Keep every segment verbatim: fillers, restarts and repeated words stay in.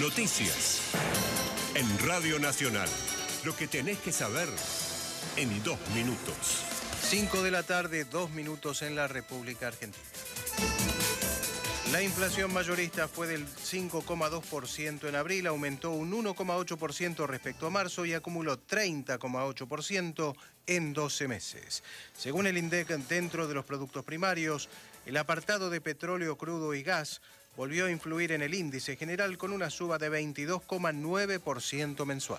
Noticias en Radio Nacional. Lo que tenés que saber en dos minutos. cinco de la tarde, dos minutos en la República Argentina. La inflación mayorista fue del cinco coma dos por ciento en abril, aumentó un uno coma ocho por ciento respecto a marzo y acumuló treinta coma ocho por ciento en doce meses. Según el INDEC, dentro de los productos primarios, el apartado de petróleo crudo y gas volvió a influir en el índice general con una suba de veintidós coma nueve por ciento mensual.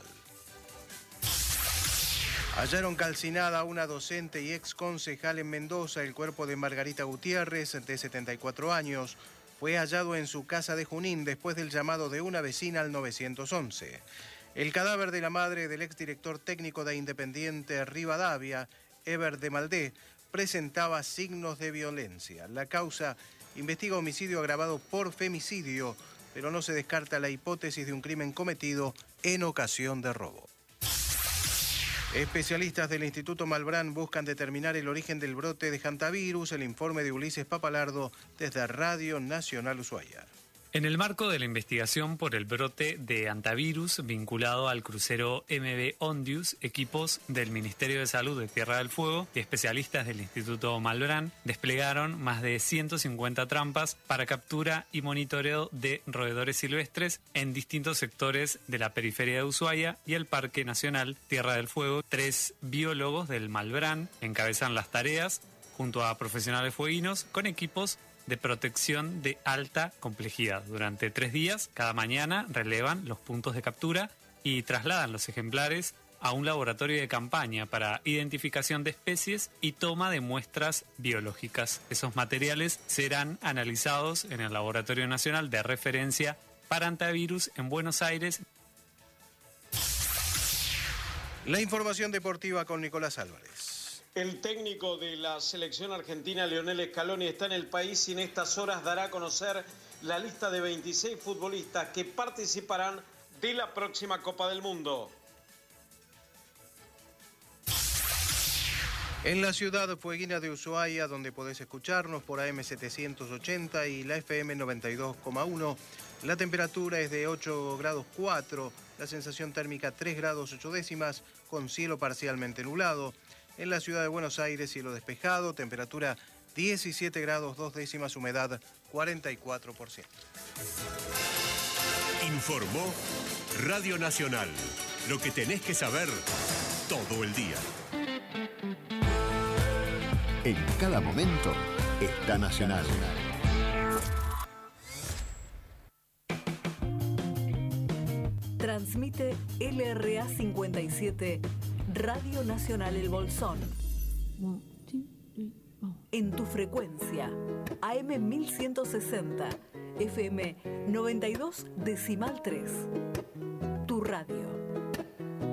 Hallaron calcinada a una docente y ex concejal en Mendoza. El cuerpo de Margarita Gutiérrez, de setenta y cuatro años, fue hallado en su casa de Junín después del llamado de una vecina al nueve once. El cadáver de la madre del exdirector técnico de Independiente Rivadavia, Eber de Maldé, presentaba signos de violencia. La causa investiga homicidio agravado por femicidio, pero no se descarta la hipótesis de un crimen cometido en ocasión de robo. Especialistas del Instituto Malbrán buscan determinar el origen del brote de hantavirus. El informe de Ulises Papalardo desde Radio Nacional Ushuaia. En el marco de la investigación por el brote de hantavirus vinculado al crucero M V Ondius, equipos del Ministerio de Salud de Tierra del Fuego y especialistas del Instituto Malbrán desplegaron más de ciento cincuenta trampas para captura y monitoreo de roedores silvestres en distintos sectores de la periferia de Ushuaia y el Parque Nacional Tierra del Fuego. Tres biólogos del Malbrán encabezan las tareas junto a profesionales fueguinos con equipos de protección de alta complejidad. Durante tres días, cada mañana, relevan los puntos de captura y trasladan los ejemplares a un laboratorio de campaña para identificación de especies y toma de muestras biológicas. Esos materiales serán analizados en el Laboratorio Nacional de Referencia para Hantavirus en Buenos Aires. La información deportiva con Nicolás Álvarez. El técnico de la selección argentina, Lionel Scaloni, está en el país y en estas horas dará a conocer la lista de veintiséis futbolistas que participarán de la próxima Copa del Mundo. En la ciudad fueguina de Ushuaia, donde podés escucharnos por A M setecientos ochenta y la F M noventa y dos coma uno, la temperatura es de ocho grados cuatro, la sensación térmica tres grados ocho décimas, con cielo parcialmente nublado. En la ciudad de Buenos Aires, cielo despejado, temperatura diecisiete grados dos décimas, humedad cuarenta y cuatro por ciento. Informó Radio Nacional. Lo que tenés que saber todo el día. En cada momento está Nacional. Transmite L R A cincuenta y siete, Radio Nacional El Bolsón. En tu frecuencia, A M mil ciento sesenta, F M noventa y dos decimal tres. Tu radio.